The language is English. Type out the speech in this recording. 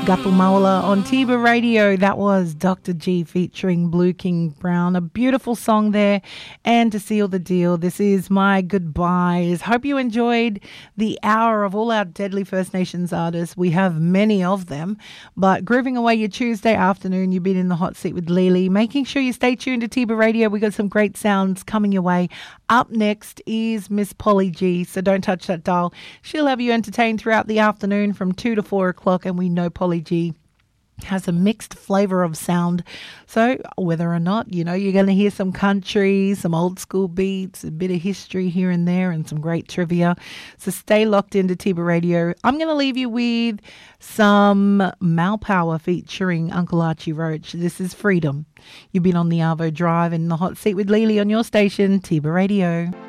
Gapumawala on Tiba Radio. That was Dr. G featuring Blue King Brown. A beautiful song there. And to seal the deal, this is my goodbyes. Hope you enjoyed the hour of all our Deadly First Nations artists. We have many of them. But grooving away your Tuesday afternoon, you've been in the hot seat with Lily. Making sure you stay tuned to Tiba Radio. We got some great sounds coming your way. Up next is Miss Polly G. So don't touch that dial. She'll have you entertained throughout the afternoon from 2 to 4 o'clock. And we know Polly G has a mixed flavour of sound. So whether or not, you're going to hear some country, some old school beats, a bit of history here and there, and some great trivia. So stay locked into Tiba Radio. I'm going to leave you with some Mal Power featuring Uncle Archie Roach. This is Freedom. You've been on the Arvo Drive in the hot seat with Lily on your station, Tiba Radio.